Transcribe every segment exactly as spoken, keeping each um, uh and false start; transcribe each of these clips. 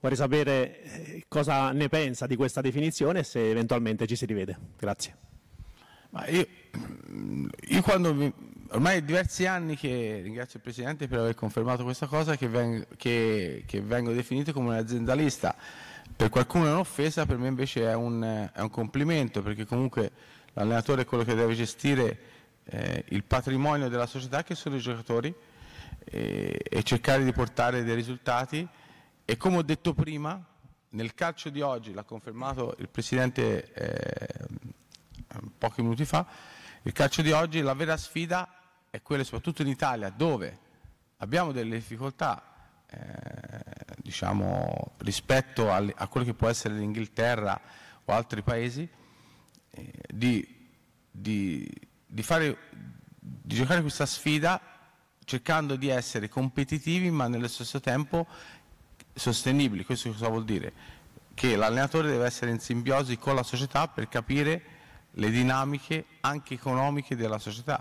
Vorrei sapere cosa ne pensa di questa definizione e se eventualmente ci si rivede. Grazie. Ma io, io quando mi, ormai è diversi anni che ringrazio il Presidente per aver confermato questa cosa, che vengo, che, che vengo definito come un aziendalista. Per qualcuno è un'offesa, per me invece è un, è un complimento, perché comunque l'allenatore è quello che deve gestire eh, il patrimonio della società, che sono i giocatori, e, e cercare di portare dei risultati. E come ho detto prima, nel calcio di oggi, l'ha confermato il Presidente eh, pochi minuti fa, il calcio di oggi, la vera sfida è quella, soprattutto in Italia, dove abbiamo delle difficoltà eh, diciamo, rispetto a, a quello che può essere l'Inghilterra o altri paesi, eh, di, di, di, fare, di giocare questa sfida cercando di essere competitivi ma nello stesso tempo sostenibili. Questo cosa vuol dire? Che l'allenatore deve essere in simbiosi con la società per capire le dinamiche anche economiche della società.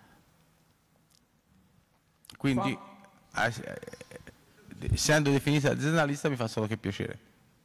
Quindi, eh, essendo definita aziendalista, mi fa solo che piacere.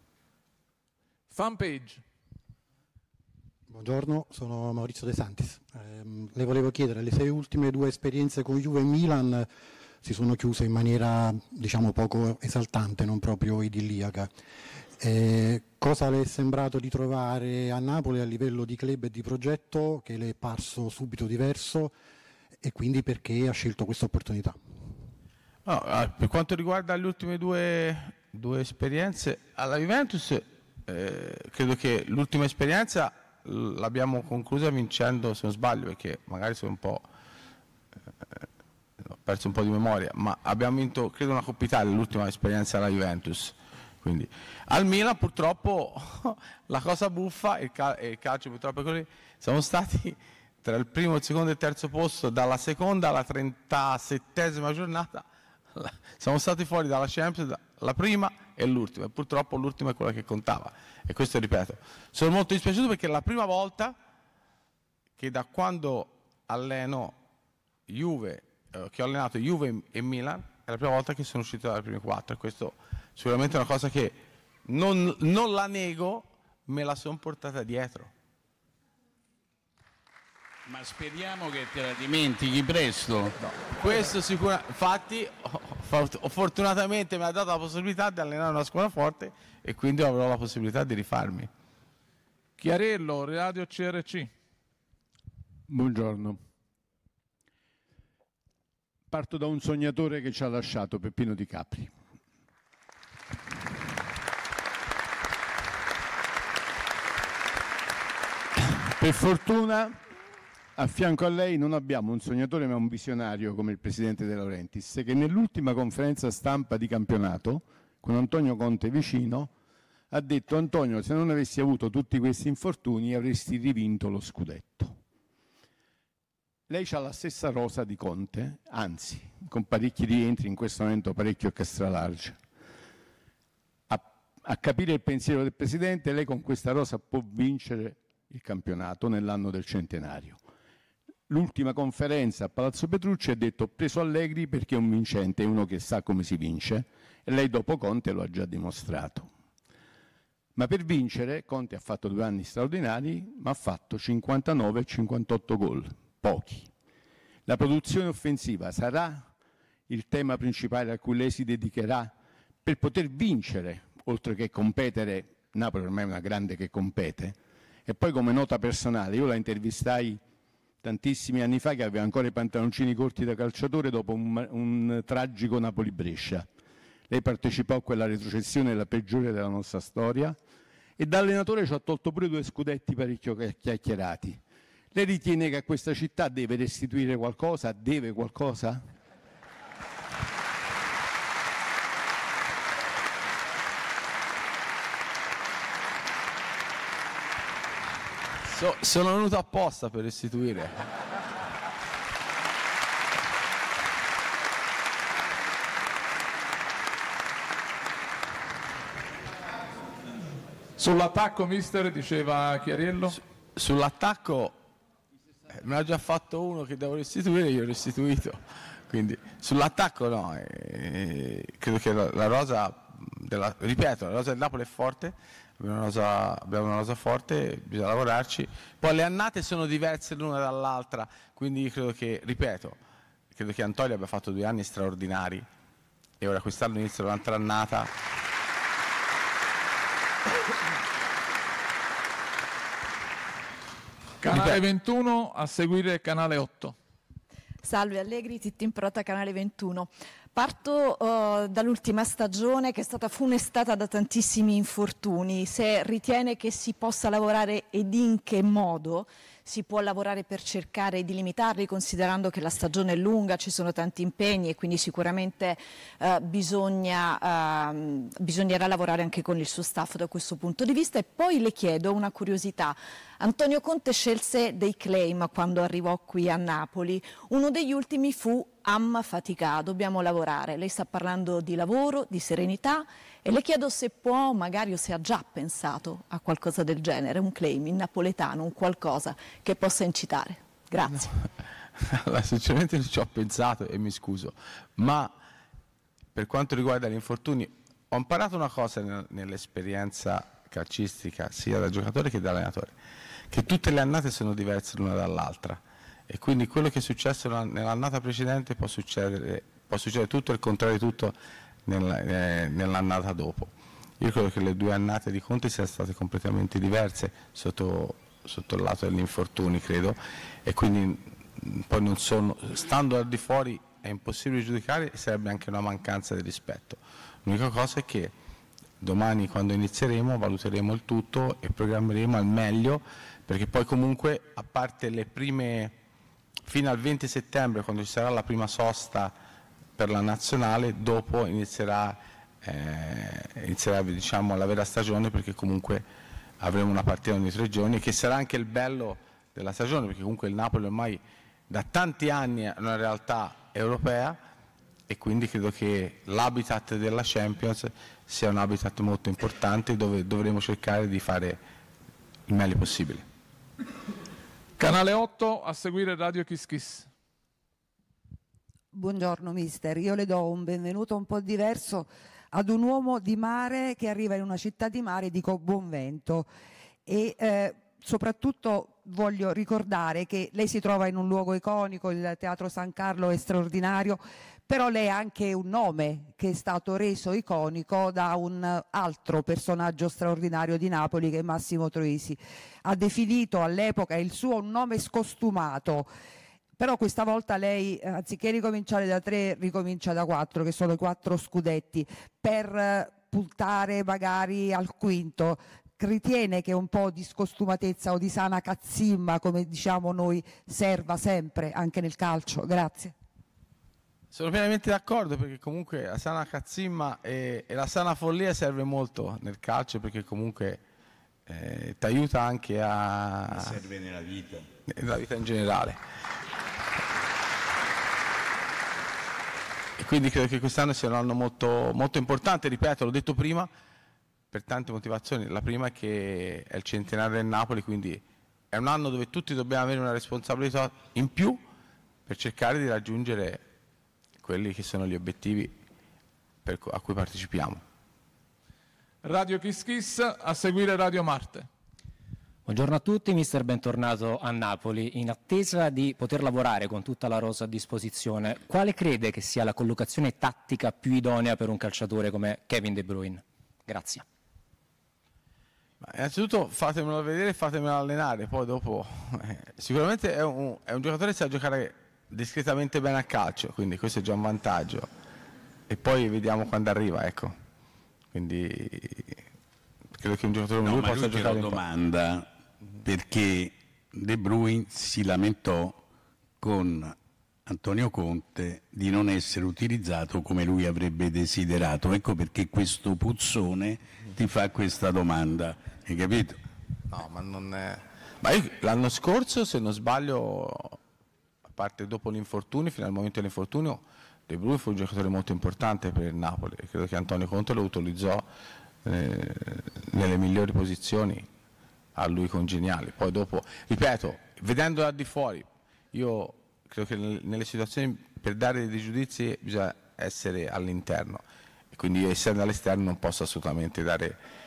Fanpage. Buongiorno, sono Maurizio De Santis. Eh, le volevo chiedere, le sei ultime due esperienze con Juve e Milan si sono chiuse in maniera, diciamo, poco esaltante, non proprio idilliaca. Eh, cosa le è sembrato di trovare a Napoli a livello di club e di progetto che le è parso subito diverso, e quindi perché ha scelto questa opportunità? No, per quanto riguarda le ultime due, due esperienze alla Juventus, eh, credo che l'ultima esperienza l'abbiamo conclusa vincendo, se non sbaglio, perché magari sono un po' eh, ho perso un po' di memoria, ma abbiamo vinto credo una Coppa Italia l'ultima esperienza alla Juventus. Quindi al Milan purtroppo la cosa buffa, il, cal il calcio purtroppo è così, siamo stati tra il primo, il secondo e il terzo posto dalla seconda alla trentasettesima giornata, siamo stati fuori dalla Champions la prima e l'ultima, e purtroppo l'ultima è quella che contava, e questo ripeto, sono molto dispiaciuto perché è la prima volta che da quando alleno Juve, eh, che ho allenato Juve e Milan, è la prima volta che sono uscito dalle prime quattro, e questo sicuramente è una cosa che non, non la nego, me la sono portata dietro. Ma speriamo che te la dimentichi presto. No, questo sicuramente, infatti ho, fortunatamente mi ha dato la possibilità di allenare una squadra forte e quindi avrò la possibilità di rifarmi. Chiarello, Radio C R C. Buongiorno. Parto da un sognatore che ci ha lasciato, Peppino Di Capri. Per fortuna a fianco a lei non abbiamo un sognatore ma un visionario come il presidente De Laurentiis, che nell'ultima conferenza stampa di campionato, con Antonio Conte vicino, ha detto: Antonio, se non avessi avuto tutti questi infortuni avresti rivinto lo scudetto. Lei ha la stessa rosa di Conte, anzi, con parecchi rientri, in questo momento parecchio extra large. A, a capire il pensiero del presidente, lei con questa rosa può vincere il campionato nell'anno del centenario. L'ultima conferenza a Palazzo Petrucci ha detto: ho preso Allegri perché è un vincente, è uno che sa come si vince, e lei dopo Conte lo ha già dimostrato. Ma per vincere Conte ha fatto due anni straordinari, ma ha fatto cinquantanove cinquantotto gol, pochi. La produzione offensiva sarà il tema principale a cui lei si dedicherà per poter vincere, oltre che competere. Napoli ormai è una grande che compete. E poi, come nota personale, io la intervistai tantissimi anni fa, che aveva ancora i pantaloncini corti da calciatore dopo un, un tragico Napoli-Brescia. Lei partecipò a quella retrocessione, la peggiore della nostra storia, e da allenatore ci ha tolto pure due scudetti parecchio chiacchierati. Lei ritiene che a questa città deve restituire qualcosa? Deve qualcosa? So, sono venuto apposta per restituire. Sull'attacco, mister, diceva Chiariello. Su, sull'attacco eh, me l'ha già fatto uno che devo restituire, io ho restituito. Quindi sull'attacco no, eh, credo che la, la rosa della, ripeto, la rosa del Napoli è forte, abbiamo una rosa, abbiamo una rosa forte, bisogna lavorarci. Poi le annate sono diverse l'una dall'altra, quindi io credo che, ripeto, credo che Antonio abbia fatto due anni straordinari e ora quest'anno inizia un'altra annata. Canale ventuno, a seguire Canale otto. Salve Allegri, Titti in Prota, Canale ventuno. Parto uh, dall'ultima stagione che è stata funestata da tantissimi infortuni. Se ritiene che si possa lavorare ed in che modo si può lavorare per cercare di limitarli, considerando che la stagione è lunga, ci sono tanti impegni e quindi sicuramente uh, bisogna, uh, bisognerà lavorare anche con il suo staff da questo punto di vista. E poi le chiedo una curiosità. Antonio Conte scelse dei claim quando arrivò qui a Napoli. Uno degli ultimi fu "Am fatica, dobbiamo lavorare". Lei sta parlando di lavoro, di serenità e le chiedo se può, magari o se ha già pensato a qualcosa del genere, un claim in napoletano, un qualcosa che possa incitare. Grazie. No. Allora, sinceramente non ci ho pensato e mi scuso, ma per quanto riguarda gli infortuni ho imparato una cosa nell'esperienza calcistica sia da giocatore che da allenatore, che tutte le annate sono diverse l'una dall'altra e quindi quello che è successo nell'annata precedente può succedere, può succedere tutto e il contrario di tutto nell'annata dopo. Io credo che le due annate di Conte siano state completamente diverse sotto, sotto il lato degli infortuni, credo, e quindi poi non sono, stando al di fuori è impossibile giudicare e sarebbe anche una mancanza di rispetto. L'unica cosa è che domani quando inizieremo valuteremo il tutto e programmeremo al meglio, perché poi comunque a parte le prime, fino al venti settembre quando ci sarà la prima sosta per la nazionale, dopo inizierà, eh, inizierà diciamo, la vera stagione, perché comunque avremo una partita ogni tre giorni che sarà anche il bello della stagione, perché comunque il Napoli ormai da tanti anni è una realtà europea e quindi credo che l'habitat della Champions sia un habitat molto importante dove dovremo cercare di fare il meglio possibile. Canale otto, a seguire Radio Kiss Kiss. Buongiorno mister, io le do un benvenuto un po' diverso ad un uomo di mare che arriva in una città di mare, dico buon vento, e eh, soprattutto voglio ricordare che lei si trova in un luogo iconico, il Teatro San Carlo è straordinario, però lei ha anche un nome che è stato reso iconico da un altro personaggio straordinario di Napoli che è Massimo Troisi. Ha definito all'epoca il suo un nome scostumato, però questa volta lei anziché ricominciare da tre ricomincia da quattro, che sono i quattro scudetti, per puntare magari al quinto. Ritiene che un po' di scostumatezza o di sana cazzimma, come diciamo noi, serva sempre anche nel calcio? Grazie. Sono pienamente d'accordo, perché comunque la sana cazzimma e, e la sana follia serve molto nel calcio, perché comunque eh, ti aiuta anche a... Ma serve nella vita. Nella vita in generale. E quindi credo che quest'anno sia un anno molto, molto importante, ripeto, l'ho detto prima, per tante motivazioni. La prima è che è il centenario del Napoli, quindi è un anno dove tutti dobbiamo avere una responsabilità in più per cercare di raggiungere quelli che sono gli obiettivi per, a cui partecipiamo. Radio Kiss Kiss, a seguire Radio Marte. Buongiorno a tutti, mister, bentornato a Napoli. In attesa di poter lavorare con tutta la rosa a disposizione, quale crede che sia la collocazione tattica più idonea per un calciatore come Kevin De Bruyne? Grazie. Ma innanzitutto fatemelo vedere e fatemelo allenare, poi dopo eh, sicuramente è un, è un giocatore che sa giocare discretamente bene a calcio, quindi questo è già un vantaggio, e poi vediamo quando arriva, ecco. Quindi credo che un giocatore come no, lui ma possa lui giocare lo un po'. domanda perché De Bruyne si lamentò con Antonio Conte di non essere utilizzato come lui avrebbe desiderato, ecco perché questo puzzone ti fa questa domanda, hai capito? No, ma non è... Ma io l'anno scorso, se non sbaglio, a parte dopo l'infortunio, fino al momento dell'infortunio, De Bruyne fu un giocatore molto importante per il Napoli e credo che Antonio Conte lo utilizzò eh, nelle migliori posizioni a lui congeniali. Poi dopo, ripeto, vedendo da di fuori, io credo che nelle situazioni per dare dei giudizi bisogna essere all'interno. quindi essendo all'esterno non posso assolutamente dare